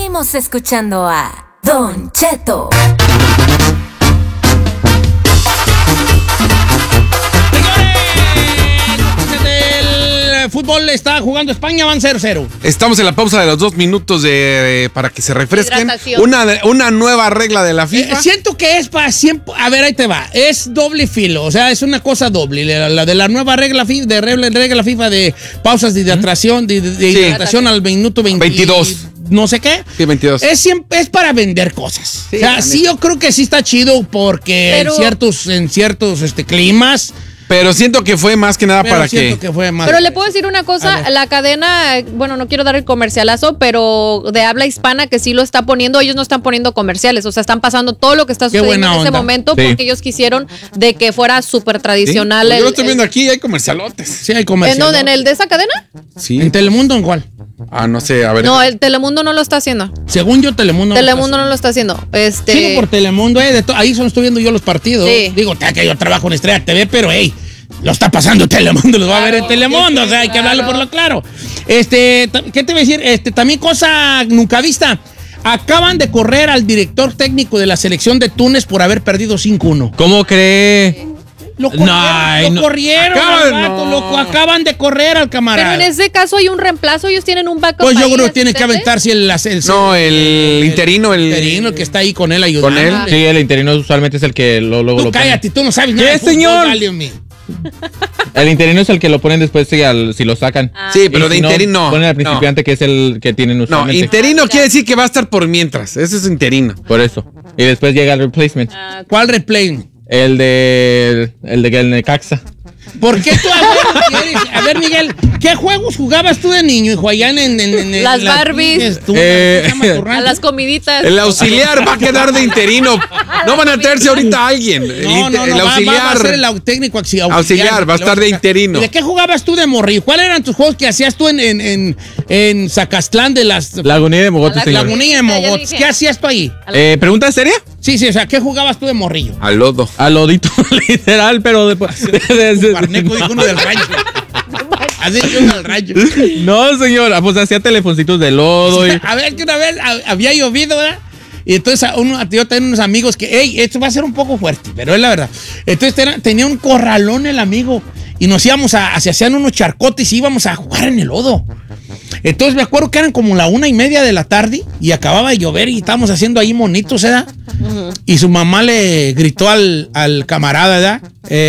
Seguimos escuchando a Don Cheto. El fútbol está jugando España, van 0-0. Estamos en la pausa de los 2 minutos para que se refresquen. Una nueva regla de la FIFA. Siento que es para siempre. A ver, ahí te va. Es doble filo, o sea, es una cosa doble. La de la nueva regla FIFA, regla FIFA de pausas de hidratación, de hidratación al minuto 22. No sé qué. Sí, 22. Es para vender cosas. Sí, o sea, sí, yo creo que sí está chido porque en ciertos climas. Pero siento que fue más que nada para que... Pero le puedo decir una cosa, la cadena, bueno, no quiero dar el comercialazo, pero de habla hispana que sí lo está poniendo, ellos no están poniendo comerciales, o sea, están pasando todo lo que está sucediendo en ese momento porque ellos quisieron de que fuera súper tradicional. ¿Sí? Yo lo estoy viendo aquí, hay comercialotes. Sí, hay comercialotes. ¿En dónde? ¿En el de esa cadena? Sí. ¿En Telemundo en cuál? No sé, a ver. No, el Telemundo no lo está haciendo. Según yo, Telemundo no lo está haciendo. Sí, por Telemundo, ahí solo estoy viendo yo los partidos. Sí. Digo, que yo trabajo en Estrella TV, pero lo está pasando Telemundo, los va a ver en Telemundo, o sea, hay que hablarlo por lo claro. ¿Qué te voy a decir? También cosa nunca vista. Acaban de correr al director técnico de la selección de Túnez por haber perdido 5-1. ¿Cómo cree? Lo corrieron, acaban de correr al camarada. Pero en ese caso hay un reemplazo, ellos tienen un backup. Pues yo creo que tiene que aventarse el interino. El interino que está ahí con él ayudando. ¿Con él? Sí, el interino usualmente es el que luego lo cállate, tú no sabes nada. ¿Qué, señor? El interino es el que lo ponen después si lo sacan. Sí, pero de interino. Ponen al principiante que es el que tienen usualmente. No, interino quiere decir que va a estar por mientras. Ese es interino. Por eso. Y después llega el replacement. ¿Cuál replacement? El de Necaxa. ¿Por qué tú quieres? A ver, Miguel, ¿qué juegos jugabas tú de niño, hijo? Allá en las Barbies. A las comiditas. El auxiliar va a quedar de interino. No van a traerse ahorita a alguien. El auxiliar. Va a ser el técnico auxiliar. Va a estar de interino. ¿De qué jugabas tú de morrillo? ¿Cuáles eran tus juegos que hacías tú en Zacastlán de las... Lagunilla de Mogotes, señor. Lagunilla de Mogotes. ¿Qué hacías tú ahí? ¿Pregunta seria? Sí, o sea, ¿qué jugabas tú de morrillo? Al lodo. Al lodito, literal, pero después... Barneco dijo uno del rancho. Así que uno del rancho. No, señora, pues hacía telefoncitos de lodo. A ver, que una vez había llovido, ¿verdad? Y entonces yo tenía unos amigos que, esto va a ser un poco fuerte, pero es la verdad. Entonces tenía un corralón el amigo y nos íbamos se hacían unos charcotes y íbamos a jugar en el lodo. Entonces me acuerdo que eran como la 1:30 de la tarde y acababa de llover y estábamos haciendo ahí monitos, ¿verdad? Y su mamá le gritó al camarada, ¿verdad?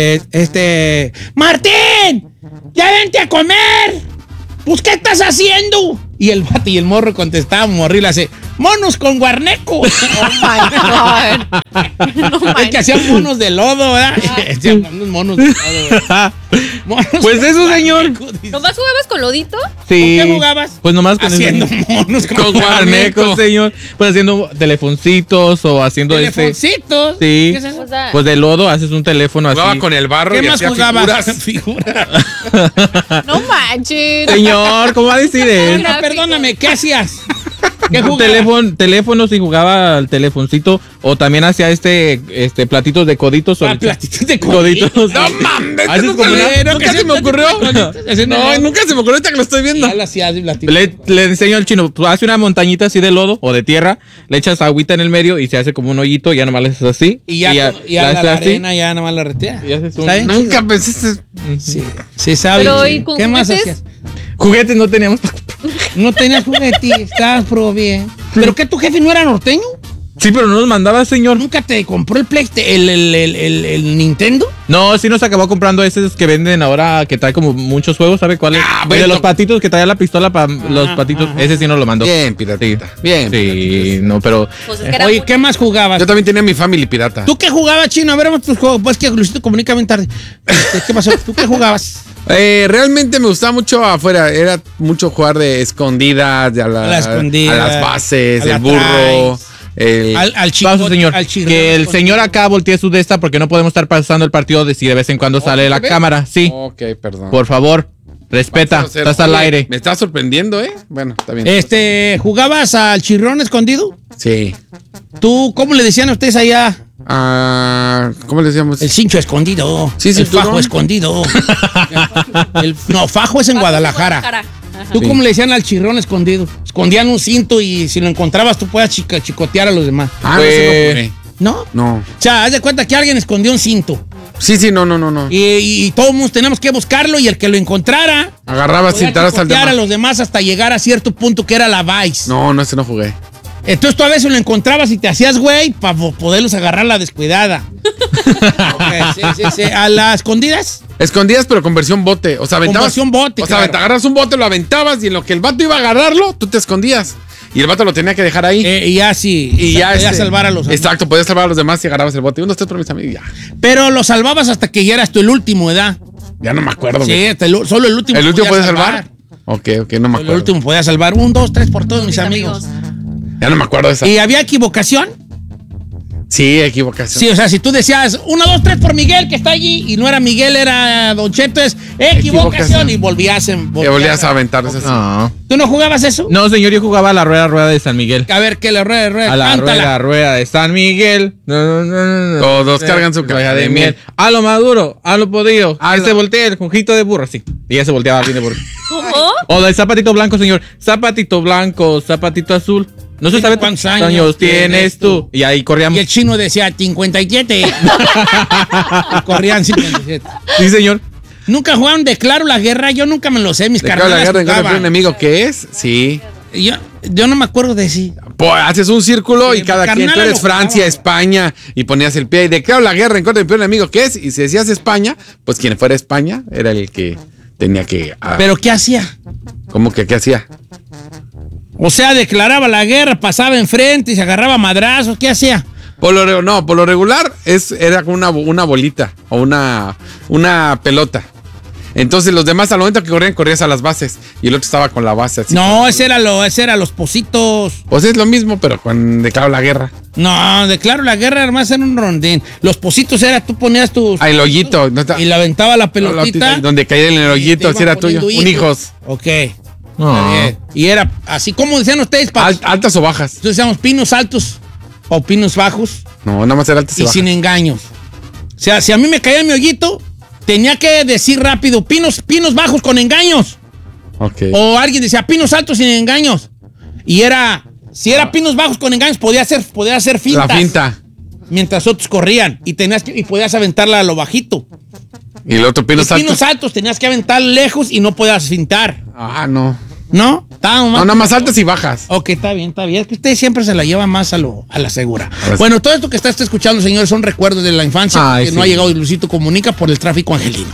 ¡Martín! ¡Ya vente a comer! Pues, ¿qué estás haciendo? Y el vato y el morro contestaba, morrila, hace, ¡monos con guarneco! Oh my God. No, es que hacían monos de lodo, ¿verdad? Hacían unos monos de lodo, ¿verdad? Pues eso, señor. ¿Nomás jugabas con lodito? Sí. ¿Con qué jugabas? Pues nomás haciendo monos con guarneco, señor. Pues haciendo telefoncitos o haciendo ¿Telefoncitos? Sí. ¿Qué es eso? Pues de lodo haces un teléfono así. Jugaba con el barro. ¿Qué más jugabas? Figuras. No manches. Señor, ¿cómo va a decir eso? No, perdóname, ¿qué hacías? ¿Qué Teléfonos y jugaba al telefoncito o también hacía platitos de coditos. Platitos de coditos. No mames. Nunca se me ocurrió. No, nunca se me ocurrió ahorita que lo estoy viendo. Le enseño al chino, pues, hace una montañita así de lodo o de tierra, le echas agüita en el medio y se hace como un hoyito y ya nomás le haces así. Y ya la arena ya nomás la retea. Nunca pensaste. Sí sabe. ¿Qué más hacías? Juguetes no teníamos. No tenías juguetes, estabas bien. ¿Pero qué, tu jefe no era norteño? Sí, pero no nos mandaba, señor. ¿Nunca te compró el PlayStation, el Nintendo? No, sí nos acabó comprando esos que venden ahora, que trae como muchos juegos, ¿sabe cuál es? Bueno. De los patitos, que traía la pistola para los patitos. Ese sí nos lo mandó. Bien, piratita. Bien. Sí, no, pero... Pues oye, ¿qué más jugabas? Yo también tenía mi Family pirata. ¿Tú qué jugabas, Chino? A ver, vamos tus juegos. Pues que Luisito comunica bien tarde. ¿Qué pasó? ¿Tú qué jugabas? Realmente me gustaba mucho afuera. Era mucho jugar de escondidas, a las bases, el burro. Al chico, señor. Que el señor acá voltee su de esta porque no podemos estar pasando el partido de si de vez en cuando sale la cámara. Sí. Ok, perdón. Por favor, respeta. Estás al aire. Me está sorprendiendo, ¿eh? Bueno, está bien. ¿Jugabas al chirrón escondido? Sí. ¿Tú cómo le decían a ustedes allá? ¿Cómo le decíamos? El cincho escondido. Sí, el fajo escondido. No, fajo es en Guadalajara. ¿Tú cómo le decían al chirrón escondido? Escondían un cinto y si lo encontrabas tú puedas chicotear a los demás. ¿No? No. O sea, haz de cuenta que alguien escondió un cinto. Sí, no. Y todos mundo teníamos que buscarlo y el que lo encontrara agarraba cintaras al demás. A los demás hasta llegar a cierto punto que era la vice. No, ese no jugué. Entonces tú a veces lo encontrabas y te hacías güey para poderlos agarrar la descuidada. Sí. ¿A las escondidas? Escondidas, pero con versión bote. O sea, aventabas. Con versión bote. O sea, te agarras un bote, lo aventabas y en lo que el vato iba a agarrarlo, tú te escondías. Y el vato lo tenía que dejar ahí. Y ya sí. Y ya podías salvar a los demás. Exacto, podías salvar a los demás y agarrabas el bote. 1, 2, 3 por mis amigos y ya. Pero lo salvabas hasta que ya eras tú el último, ¿verdad? Ya no me acuerdo. Sí, solo el último. ¿El último podía salvar? Ok, no me acuerdo. El último podía salvar. 1, 2, 3 por todos mis amigos. Ya no me acuerdo de esa. ¿Y había equivocación? Sí, equivocación. Sí, o sea, si tú decías 1, 2, 3 por Miguel, que está allí, y no era Miguel, era Don Cheto, es equivocación. Y volvías a aventar esas. No. ¿Tú no jugabas eso? No, señor, yo jugaba a la rueda de San Miguel. A ver, que la rueda. A la rueda de San Miguel. No. Todos cargan su caja de miel. A lo maduro, a lo podrido. Se voltea el conjito de burro, sí. Y ya se volteaba bien de burro. ¿Cómo? O del zapatito blanco, señor. Zapatito blanco, zapatito azul. No se sabe cuántos años tienes tú. Y ahí corríamos. Y el chino decía 57. Y corrían 57. Sí, señor. ¿Nunca jugaron Declaro la Guerra? Yo nunca me lo sé, mis carnales. ¿Declaro la Guerra en un enemigo qué es? Sí. Yo no me acuerdo de sí. Pues haces un círculo y cada quien, tú eres Francia, jugaba. España, y ponías el pie y declaro la guerra en contra del peor enemigo que es. Y si decías España, pues quien fuera España era el que tenía que. ¿Pero qué hacía? ¿Cómo que qué hacía? O sea, declaraba la guerra, pasaba enfrente y se agarraba a madrazos. ¿Qué hacía? Por lo regular era como una bolita o una pelota. Entonces los demás al momento que corrías a las bases y el otro estaba con la base así. No, ese era los positos. Pues es lo mismo, pero con declaro la guerra. No, Declaro la Guerra además era un rondín. Los positos tú ponías tus... El hoyito. Y le aventaba la pelotita. Donde caía en el hoyito, así era tuyo. Un hijos. Ok. No. Y era así como decían ustedes. ¿Altas o bajas? Entonces decíamos pinos altos o pinos bajos. No, nada más era altas y bajas. Y sin engaños. O sea, si a mí me caía mi hoyito, tenía que decir rápido, pinos bajos con engaños. Ok. O alguien decía pinos altos sin engaños. Y si era pinos bajos con engaños, podía hacer fintas. La finta. Mientras otros corrían. Y podías aventarla a lo bajito. Y el otro pinos altos. Pinos altos tenías que aventar lejos y no podías fintar. Ah, no. ¿No? No, nada más altas y bajas. Ok, está bien. Es que usted siempre se la lleva más a la segura. Bueno, todo esto que está escuchando, señores, son recuerdos de la infancia que no ha llegado Luisito Comunica por el tráfico angelino.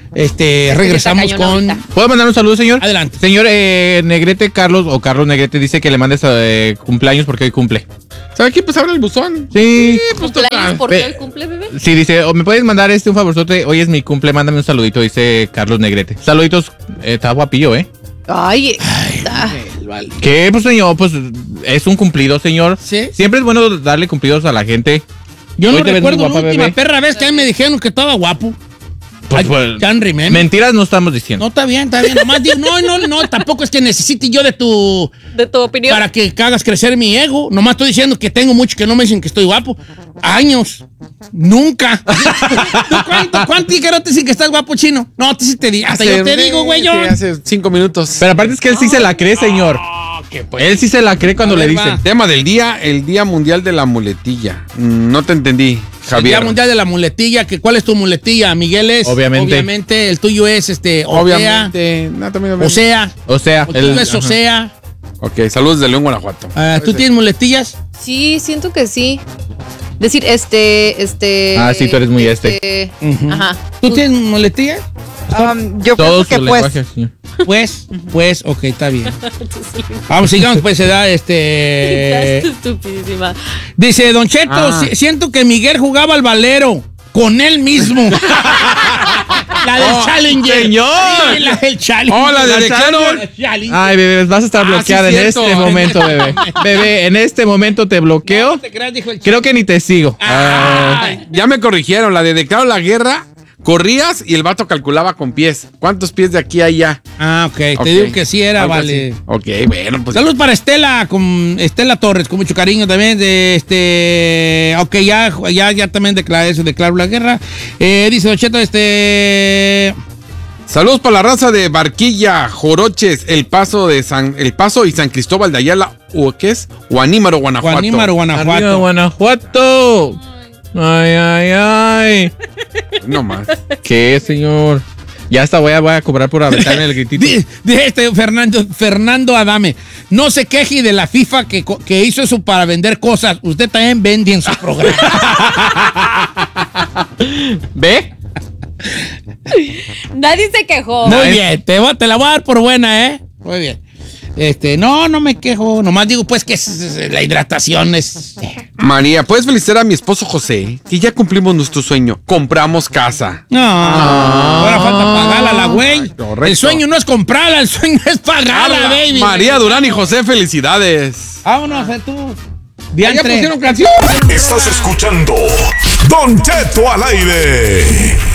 Regresamos con... ¿Puedo mandar un saludo, señor? Adelante. Señor Negrete Carlos, o Carlos Negrete, dice que le mandes cumpleaños porque hoy cumple. ¿Sabe qué? Pues abre el buzón. Sí. Pues ¿Cumpleaños por qué hoy cumple, bebé? Sí, dice, o me puedes mandar un favorzote, hoy es mi cumple, mándame un saludito, dice Carlos Negrete. Saluditos, está guapillo, ¿eh? Ay, Vale. ¿Qué? Pues, señor, pues es un cumplido, señor. Sí. Siempre es bueno darle cumplidos a la gente. Yo Hoy no te ves recuerdo muy la guapa, última bebé. perra vez que a mí me dijeron que estaba guapo. Pues, Can't remember. mentiras no estamos diciendo. No, está bien. Nomás digo, no, tampoco es que necesite yo de tu opinión. para que hagas crecer mi ego. Nomás estoy diciendo que tengo mucho que no me dicen que estoy guapo. Años. Nunca. ¿Cuánto te dicen que estás guapo, chino? No, te sí te digo. Hasta yo te digo, güey. Hace 5 minutos. Pero aparte es que él sí se la cree, señor. Él sí se la cree cuando le dicen. Tema del día, el Día Mundial de la Muletilla. No te entendí, Javier. El Día Mundial de la Muletilla. ¿Cuál es tu muletilla? Miguel es. Obviamente. El tuyo es Obviamente. O sea. El tuyo es Osea. Ok, saludos de León, Guanajuato. ¿Tú tienes muletillas? Sí, siento que sí. Decir, Ah, sí, tú eres muy Ajá. ¿Tú tienes muletillas? Yo Todos pienso que sus lenguajes, señor. Pues, ok, está bien. Vamos, sigamos, pues se da Estás estupidísima. Dice, Don Cheto, siento que Miguel jugaba al valero con él mismo. La del Challenger. Señor. Sí, la del Challenger. Hola, de Declaro. Ay, bebé, vas a estar bloqueada sí, en cierto. este momento, bebé. Bebé, en este momento te bloqueo. No te creas, dijo el Creo que ni te sigo. Ya me corrigieron, la de declaro la guerra. Corrías y el vato calculaba con pies. ¿Cuántos pies de aquí a allá? Ok, te digo que sí era, Algo vale. así. Ok, bueno, pues. Saludos para Estela Torres, con mucho cariño también. Ok, ya también declaré eso, declaro la guerra. Dice Don Cheto, Saludos para la raza de Barquilla, Joroches, El Paso y San Cristóbal de Ayala, ¿o qué es? Guanímaro, Guanajuato. Arriba, Guanajuato. Ay. No más. ¿Qué, señor? Ya hasta voy a cobrar por aventarme el gritito. Fernando Adame, no se queje de la FIFA que hizo eso para vender cosas. Usted también vende en su programa. ¿Ve? Nadie se quejó. Muy bien, te la voy a dar por buena, ¿eh? Muy bien. No me quejo. Nomás digo, pues, que la hidratación es... María, ¿puedes felicitar a mi esposo José? Que ya cumplimos nuestro sueño. Compramos casa. No, ahora falta pagarla, la güey. Correcto. El sueño no es comprarla, el sueño es pagarla, baby. María Durán y José, felicidades. Vámonos, tú. Ya pusieron canción. Estás escuchando Don Cheto al aire.